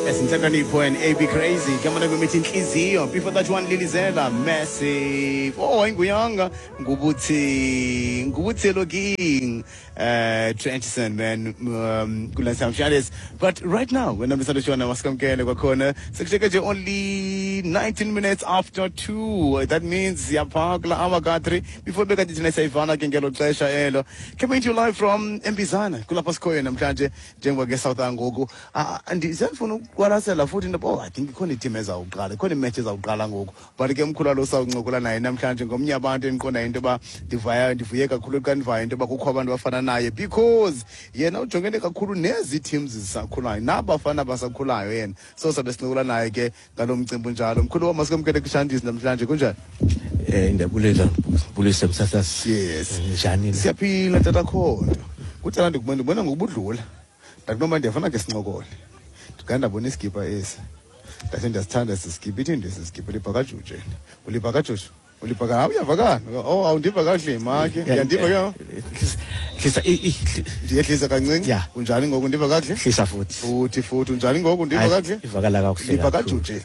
Esinhlakanipho and AB Crazy kamana kwemithi inhliziyo. Before that one Lilizela massive. Oh inguyanga ngubuthi looking Trenchson man kulansa mshales. But right now when I'm listening to Shona wasikamkele kwakhona sekusheke nje only 19 minutes after 2. That means siyapakla ama-3 before bekade thina sayivana ke ngelo xesha elo. Coming to you live from Mbizana kulapha sikhoyo namhlanje njengoba ke South ngoku. Andisafuna ukwalasela futhi into I think ikhona i-team ezawuqala ikhona i-match ezawuqala ngoku but ke mkhulu lo sawuncokola naye namhlanje ngomnye abantu endiqonda into ba ndivuye kakhulu xa ndivayo into ba kukho abantu bafana naye because yena ujongene kakhulu nezi teams zisakhulayo nabafana basakhulayo yena so sabe sincokola naye ke ngalo mcimbi njalo mkhulu masikamkele kushandisi namhlanje kunjani ndiyabulela bulise msasasi yes njani siyaphila tata khona kuthanda ndikubona ngokubudlula ndakunoma ndiyafuna ke sincokole ndikandabona iskipa esi ndathi ndiyasithanda siskipa ithi ndisiskipa libhakajujeni ulibhakajuju ulibhaka uyavakana awundiva kahle make uyandiva ke hlisa ndiyehlisa kancinci unjani ngoku ndiva kahle hlisa futhi unjani ngoku ndiva kahle ivakala kakuhle libhakajujeni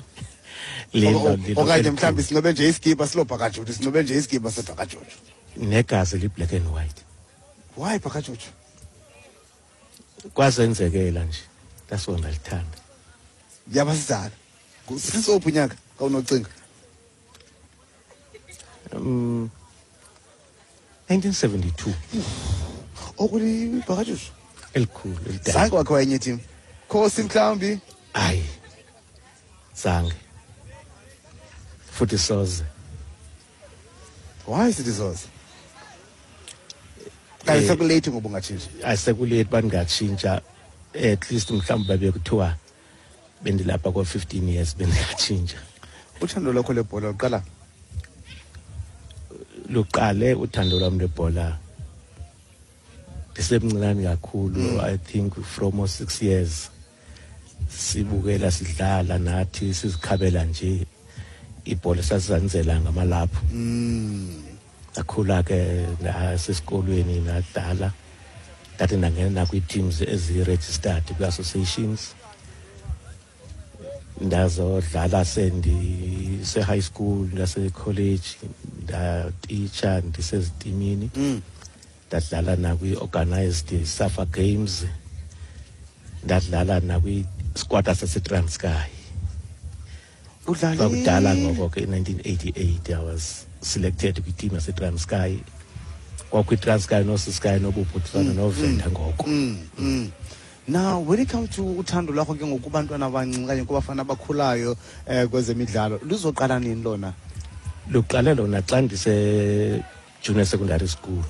okanye mhlawumbi sinobe nje iskipa silobhakajuju sinobe nje iskipa sebhakajuju negazi li-black and white why bhakajuju kwazenzekela nje that's why ngalithanda yabasizana sisophu nyaka kawunocinga 1972 okuli bhakajuju elikhulu elidala zange wakho enye team Khosi mhlawumbi hayi zange futhi soze why sithi soze ayisekulate ngoba ungatshintsha ayisekulate bangatshintsha at least mhlawumbe babe kuthiwa bendilapha kwa 15 years bendingatshintsha uthando lwakho lebhola luqale uthando lwami lebhola ndisemncinane kakhulu I think from 6 years sibukela sidlala nathi sizikhabela nje ibhola sasizanzela ngamalaphu akhula ke nasesikolweni nadala ndathi ndangena kwi-teams ezi-registered kwi-associations ndazodlala se-high school nase-college ndateacher ndisezitimini ndadlala nakwi-organized SAFA games ndadlala nakwi-squad sase-Transkei bakudala ngoko ke in-1988 I was selected kwi-team yase-Transkei kwakwi-Transkei noSiskei noBuphuthisana noVenda ngoko Now when it comes to uthando lakho ke ngokubantwana abancinci kanye kubafana abakhulayo kwezemidlalo luzoqala nini lona luqale lona xa ndise junior secondary school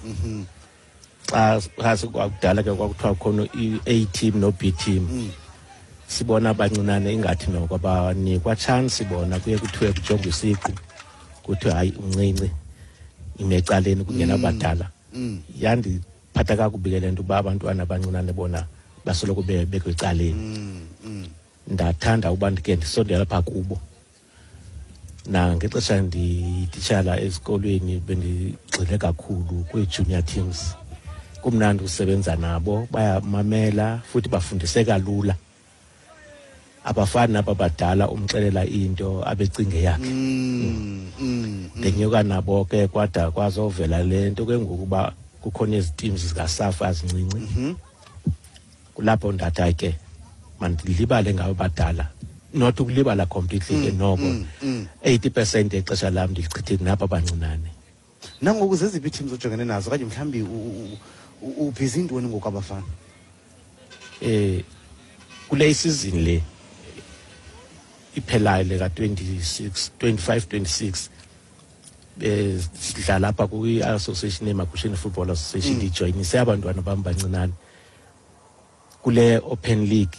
xa kwakudala ke kwakuthiwa khona i-A team no-B team sibona abancinane ingathi noko abanikwa chance bona kuye kuthiwe kujongwe isiqu kuthiwe hayi uncinci imecaleni kungena abadala yandiphatha kakubi ke le nto uba abantwana abancinane bona basoloko bekwecaleni ndathanda uba ndike ndisondela phaa kubo na ngexesha ndititshala ezikolweni bendigxile kakhulu kwii-junior teams kumnandi usebenza nabo bayamamela futhi bafundiseka lula abafani naba badala umxelela into abecinge yakhe ndenyuka nabo ke kwada kwazovela le nto ke ngokuba kukhona ezi teams zikaSAFA ezincinci kulapho ndathi ke mandilibale ngabo badala not ukulibala completely ke noko 80% exesha lami ndilichithe kunabo abancinane nangoku zeziphi iteams ojongene nazo kanye mhlambi ubhizi intoni ngoku abafana kule season le iphelayo le ka-25-26 sidlala apha kwi-association eMagusheni Football Association ndijoyinise abantwana bam bancinane kule open league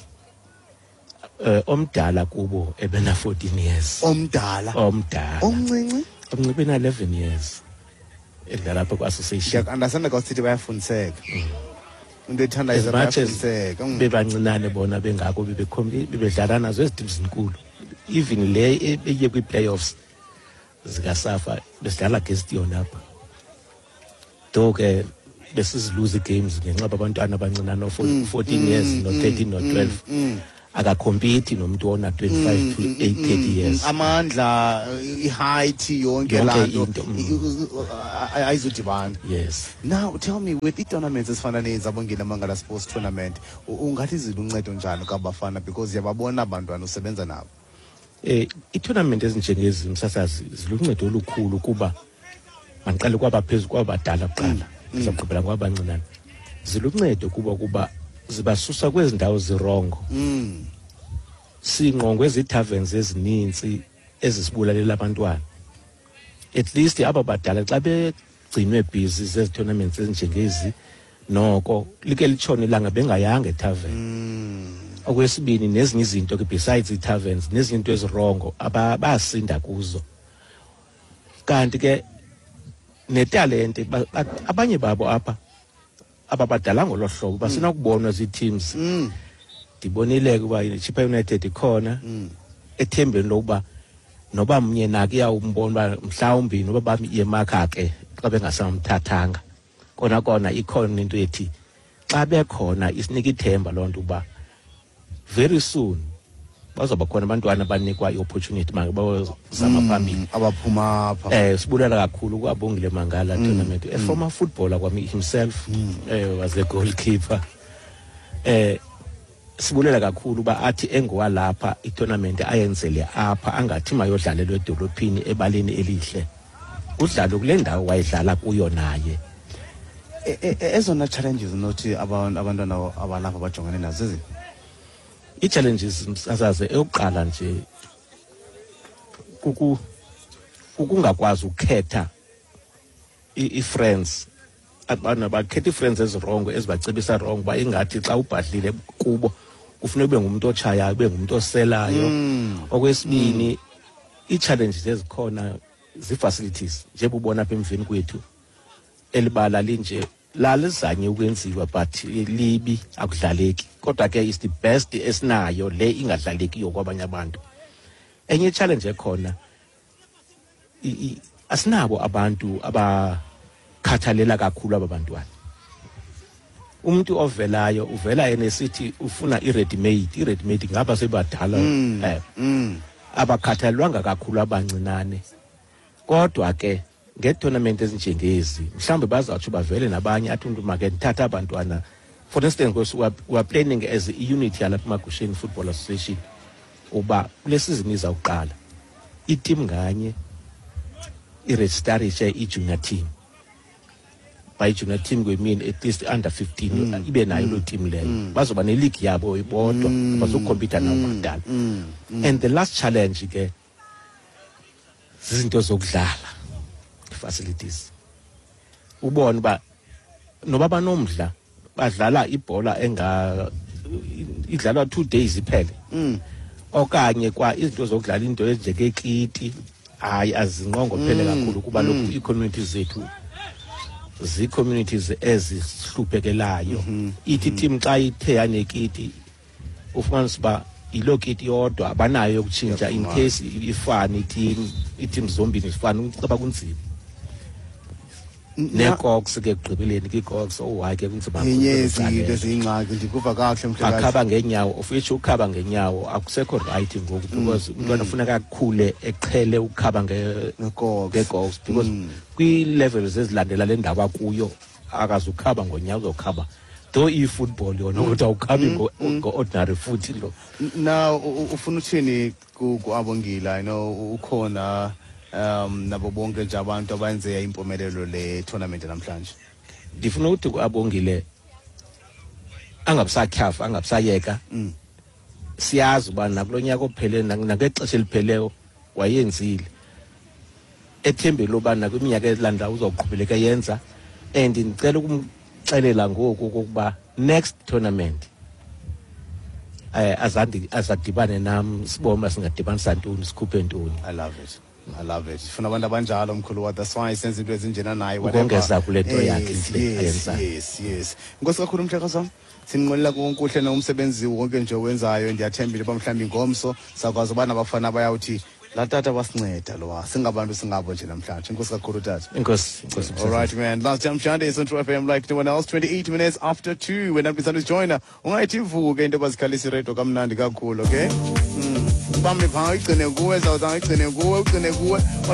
omdala kubo ebena 14 years omdala omncinci bena 11 years edlala apha ku-association ndiyakunderstanda xa usithi bayafundiseka into ethanda bayafundiseka bebancinane bona bengako bebedlala nazo ezi teams zinkulu even le eye kwi-playoffs zikaSAFA besidlala against yona apha do ke besiziluze games ngenxa abantwana abancinane no 14 years no 13 no 12 akacompete nomuntu ona 25 to 30 years. Amandla, height, yonke into. Ayizudibana. Yes. Now tell me, with the tournaments ezifana nezabongile Mangala Sports Tournament, ungathi ziluncedo njani kabafana because yababona abantwana usebenza nabo? I-tournament ezinjengezi msasazi ziluncedo olukhulu kuba mandiqale kwabaphezulu kwabadala kuqala sizaqhubela kwabancinane. Ziluncedo kuba zibasusa kwezi ndawo zirongo. Singqongwe ezitaverns ezininzi ezisibulalela abantwana. At least aba badala xa begcinwe busy zezi tournaments ezinjengezi noko like litshone ilanga bengayanga etavern. Okwesibini nezinye izinto ke besides itaverns nezinye into ezirongo abasinda kuzo. Kanti ke netalente abanye babo apha ababadala ngolohlobo basina kubonwa ziteams. Dibonile kuba iChippa United ikhona ethembeni lokuba noba mnye nake yawumbona mhlawumbi noba bayemarka ke xa bengasamthathanga kona ikhona into ethi xa bekhona isinika ithemba lonto uba very soon bazoba khona abantwana abanikwa iopportunity bazama phambili abaphuma apha. Sibulela kakhulu kwaBongile Mangala tournament. A former footballer kwami himself was a goalkeeper. Sibulela kakhulu ba athi engowalapha i-tournament ayenzele apha angathi mayodlalelwa edolophini ebaleni elihle. Udlalo kule ndawo wayedlala kuyo naye. Ezona challenges nothi abantwana abalapha bajongane nazo ezi. I-challenges msasaze eyokuqala nje ukungakwazi ukukhetha i-friends. Abana bakhetha i-friends ezirongo ezibacebisa wrong ba ingathi xa ubhadlile kubo kufuneka ube ngumuntu ochayayo ube ngumuntu oselayo. Okwesibini i-challenges ezikhona zi-facilities njebubona apha emveni kwethu elibala linje lalizanye ukwenziwa but libi akudlaleki kodwa ke is the best esinayo le ingadlalekiyo kwabanye abantu. Enye challenge ekhona asinabo abantu abakhathalela kakhulu abantwana. Umuntu ovelayo uvela enesithi ufuna i-ready made ngaba sebadala abakhathalelwanga kakhulu abancinane. Kodwa ke nge-tournament ezinjengezi mhlawumbe bazatsho bavele nabanye athi umuntu make ndithatha abantwana. For instance we are planning as a unit yalapha eMagusheni Football Association uba kule season izawuqala i-team nganye iregisterishe i-junior team. By junior team we mean at least under 15 ibe nayo lo team leyo bazoba ne-league yabo ibodwa bazokompita nawo bakudala. And the last challenge ke zizinto zokudlala facilities. Ubone ba noba banomdla badlala ibhola idlalwa 2 days iphele. Okanye kwa izinto zokudlala into ezinjengekiti hayi azinqongophele kakhulu kuba lokhu i-communities zethu zi-communities ezihluphekelayo. Ithi team xa ithe yanekiti ufumanisa uba ilo kiti yodwa abanayo yokutshintsha in case ifane i-team zombini ifane ucaba kunzima. Necox ke gqibeleni ke-cox hayi ke kunzima izinto eziyingxaki ndikuva kahle mhlekazi. Akhaba ngenyawo ofisho ukhaba ngenyawo akusekho right ngoku because umntwana ufuneka akukhule eqhele ukukhaba nge-cox because kwi-levels ezilandela le ndawo akuyo akazukhaba ngonyawo uzokhaba though i-football yona kodwa awukhabi ngo-ordinary foot lo. Now ufuna uthini ku-Abongile? I know ukhona nabo bonke nje abantu abenze impumelelo le tournament namhlanje. Ndifuna ukuthi ku-Abongile angabusakhafa angabusayeka. Siyazi uba nakulo nyaka ophele nangexesha elipheleyo wayenzile ethembele uba nakwiminyaka elandelayo uzoqhubeleka yenza. And ndicela ukumxelela ngoku ukuba next tournament azadibane nam sibone singadibanisa ntoni sikhuphe ntoni. I love it. Funa abantu abanjalo mkhulu wa that's why senze into ezinjena naye ukongeza kule nto yakhe inhle ayenzayo. Yes. Nkosi kakhulu Mhlekazi. Sinqolela konke uhle nomsebenzi wonke nje owenzayo. Ndiyathembile ba mhlambi ngomso sakwazi ubana abafana bayawuthi La tata wasinceda lo singabantu singabo nje namhlanje. Inkosi kakhulu tata. Inkosi. All right, man. Last jam Sunday is on True FM like no one else. 28 minutes after 2. When I'm to join her. Ungayithi ivuke into bazikhalisa radio kamnandi kakhulu, okay? Bambi pha igcine kuwe, zawuza igcine kuwe, ugcine kuwe.